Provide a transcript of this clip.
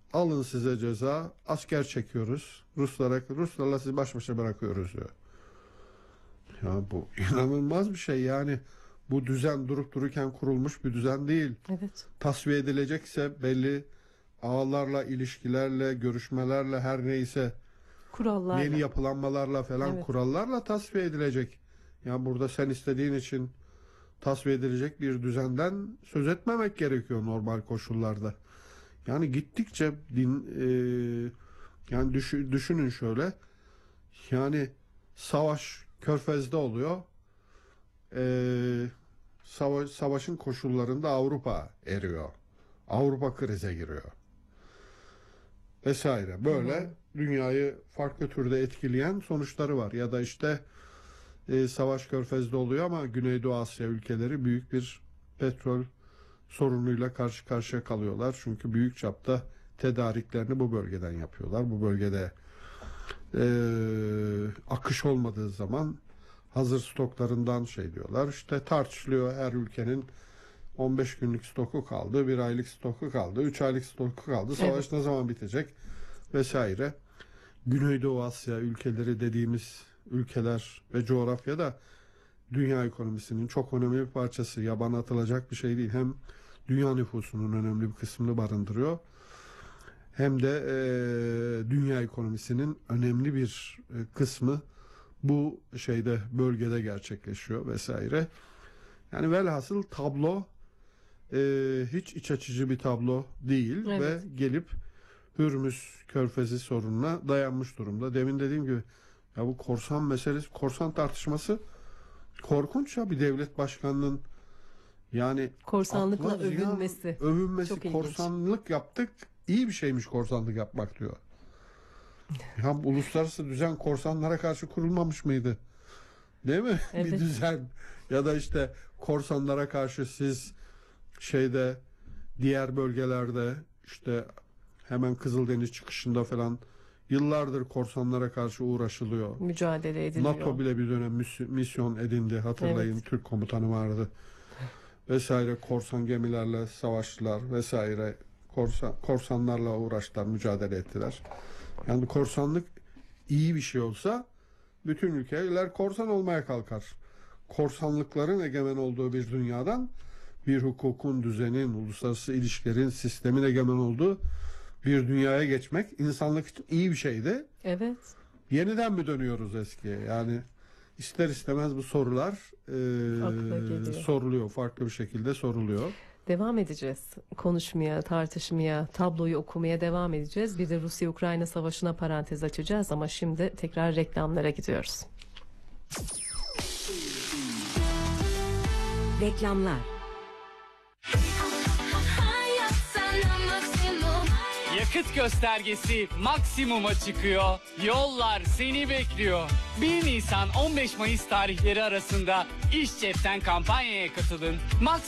alın size ceza, asker çekiyoruz. Ruslarla sizi baş başa bırakıyoruz diyor. Ya bu inanılmaz bir şey yani. Bu düzen durup dururken kurulmuş bir düzen değil. Evet. Tasfiye edilecekse belli ağlarla, ilişkilerle, görüşmelerle, her neyse Kurallarla. yeni yapılanmalarla falan, Evet. kurallarla tasfiye edilecek. Yani burada sen istediğin için tasfiye edilecek bir düzenden söz etmemek gerekiyor normal koşullarda. Yani gittikçe yani düşünün şöyle, yani savaş Körfez'de oluyor. Savaşın koşullarında Avrupa eriyor. Avrupa krize giriyor. Vesaire. Böyle dünyayı farklı türde etkileyen sonuçları var. Ya da işte savaş Körfez'de oluyor ama Güneydoğu Asya ülkeleri büyük bir petrol sorunuyla karşı karşıya kalıyorlar. Çünkü büyük çapta tedariklerini bu bölgeden yapıyorlar. Bu bölgede akış olmadığı zaman hazır stoklarından şey diyorlar. İşte tartışılıyor, her ülkenin 15 günlük stoku kaldı, 1 aylık stoku kaldı, 3 aylık stoku kaldı. Savaş ne zaman bitecek vesaire. Güneydoğu Asya ülkeleri dediğimiz ülkeler ve coğrafyada dünya ekonomisinin çok önemli bir parçası. Yabana atılacak bir şey değil. Hem dünya nüfusunun önemli bir kısmını barındırıyor, hem de dünya ekonomisinin önemli bir kısmı bu bölgede gerçekleşiyor vesaire. Yani velhasıl tablo hiç iç açıcı bir tablo değil. Evet. Ve gelip Hürmüz Körfezi sorununa dayanmış durumda. Demin dediğim gibi ya bu korsan meselesi, korsan tartışması korkunç ya, bir devlet başkanının yani Korsanlıkla akla ziyan övünmesi, Çok ilginç. korsanlık yaptık, iyi bir şeymiş korsanlık yapmak diyor. Ya uluslararası düzen korsanlara karşı kurulmamış mıydı? Değil mi? Evet. Bir düzen. Ya da işte korsanlara karşı siz diğer bölgelerde, işte hemen Kızıldeniz çıkışında falan yıllardır korsanlara karşı uğraşılıyor. Mücadele ediliyor. NATO bile bir dönem misyon edindi. Hatırlayın, Evet. Türk komutanı vardı. Vesaire, korsan gemilerle savaştılar vesaire. Korsanlarla uğraştılar, mücadele ettiler. Yani korsanlık iyi bir şey olsa bütün ülkeler korsan olmaya kalkar. Korsanlıkların egemen olduğu bir dünyadan, bir hukukun, düzenin, uluslararası ilişkilerin, sistemin egemen olduğu bir dünyaya geçmek insanlık için iyi bir şeydi. Evet. Yeniden mi dönüyoruz eskiye? Yani ister istemez bu sorular Akla geliyor. soruluyor. Farklı bir şekilde soruluyor. Devam edeceğiz. Konuşmaya, tartışmaya, tabloyu okumaya devam edeceğiz. Bir de Rusya-Ukrayna savaşına parantez açacağız ama şimdi tekrar reklamlara gidiyoruz. Reklamlar. Yakıt göstergesi maksimuma çıkıyor. Yollar seni bekliyor. 1 Nisan 15 Mayıs tarihleri arasında İş Cep'ten kampanyaya katılın.